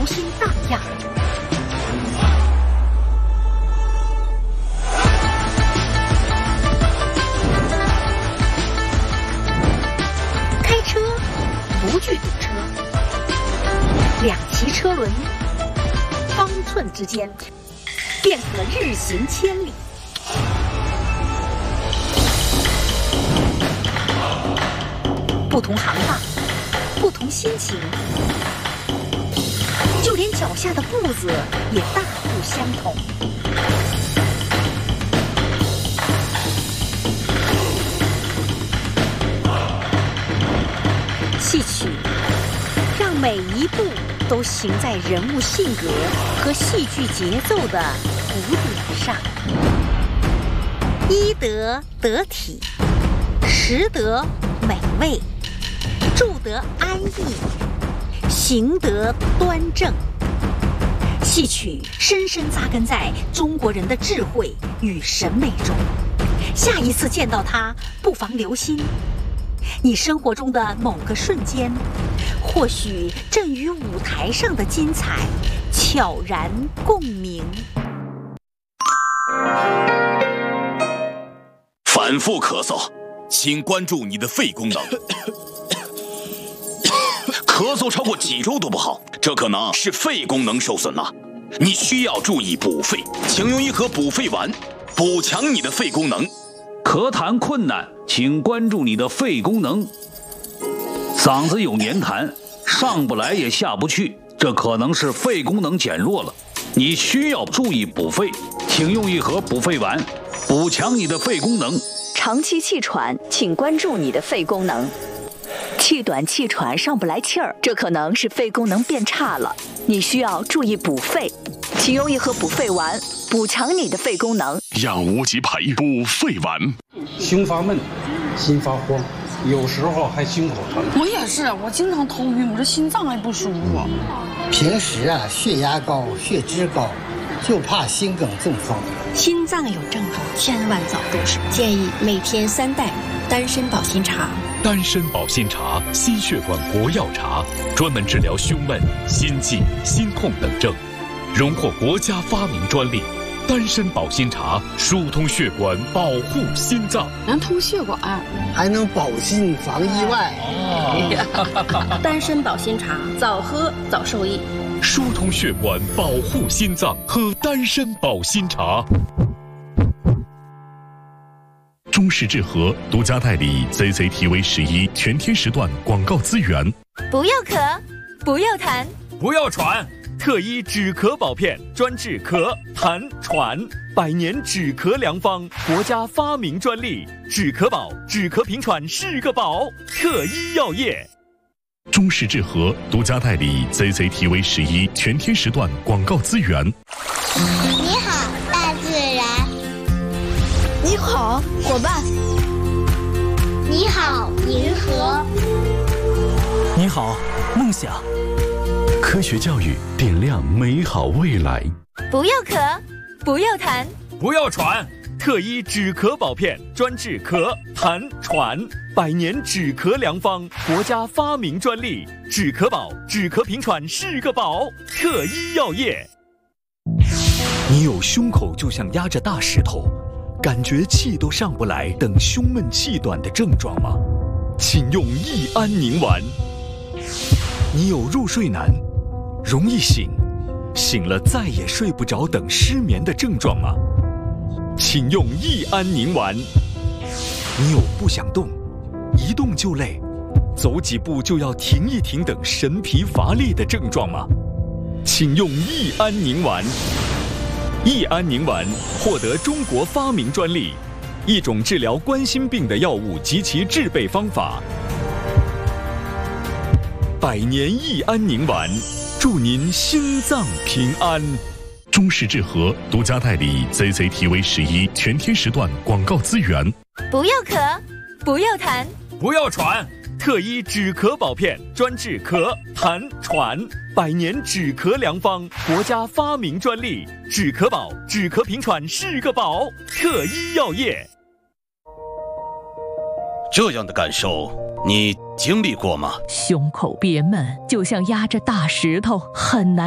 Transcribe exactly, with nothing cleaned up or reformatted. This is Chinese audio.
心荡漾。开车不惧堵车，两骑车轮方寸之间便可日行千里。不同行当，不同心情，就连脚下的步子也大不相同。戏曲让每一步都行在人物性格和戏剧节奏的鼓点上，衣得得体，食得美味，住得安逸，行得端正。戏曲深深扎根在中国人的智慧与审美中。下一次见到它，不妨留心，你生活中的某个瞬间，或许正与舞台上的精彩悄然共鸣。 反复咳嗽，请关注你的肺功能。咳嗽超过几周都不好，这可能是肺功能受损了。你需要注意补肺，请用一盒补肺丸，补强你的肺功能。 咳痰困难，请关注你的肺功能。嗓子有黏痰，上不来也下不去，这可能是肺功能减弱了。你需要注意补肺，请用一盒补肺丸，补强你的肺功能。 长期气喘，请关注你的肺功能。气短气喘上不来气儿，这可能是肺功能变差了，你需要注意补肺，请用一盒补肺丸，补强你的肺功能。 养无极培补肺丸。 胸发闷，心发慌，有时候还心口疼。 我也是，我经常头晕，我这心脏还不舒服。 平时啊，血压高，血脂高，就怕心梗中风。 心脏有症状，千万早重视。建议每天三袋丹参保心茶。 丹参保心茶，心血管国药茶，专门治疗胸闷、心悸、心痛等症，荣获国家发明专利。丹参保心茶疏通血管，保护心脏， 能通血管， 还能保心防意外。 哦、丹参保心茶，早喝早受益。 疏通血管，保护心脏，喝丹参保心茶。 中式治和独家代理 Z Z T V 十一全天时段广告资源。 不要咳，不要痰， 不要喘，特医止咳宝片，专治咳、痰、喘，百年止咳良方，国家发明专利。止咳宝，止咳平喘是个宝。特医药业。 中式治和独家代理 Z Z T V 十一全天时段广告资源。 你好，大自然。 你好，伙伴。 你好，银河。 你好，梦想。 科学教育点亮美好未来。 不要咳，不要痰， 不要喘，特医止咳宝片，专治咳、痰、喘，百年止咳良方，国家发明专利。止咳宝，止咳平喘是个宝。特医药业。 你有胸口就像压着大石头，感觉气都上不来等胸闷气短的症状吗？请用益安宁丸。你有入睡难，容易醒，醒了再也睡不着等失眠的症状吗？请用益安宁丸。你有不想动，一动就累，走几步就要停一停等神疲乏力的症状吗？请用益安宁丸。益安宁丸获得中国发明专利，一种治疗冠心病的药物及其制备方法。百年益安宁丸，祝您心脏平安。 中式治和独家代理 Z Z T V 十一全天时段广告资源。 不要咳，不要痰， 不要喘，特医止咳宝片，专治咳、痰、喘，百年止咳良方，国家发明专利。止咳宝，止咳平喘是个宝。特医药业。 这样的感受你经历过吗？ 胸口憋闷，就像压着大石头，很难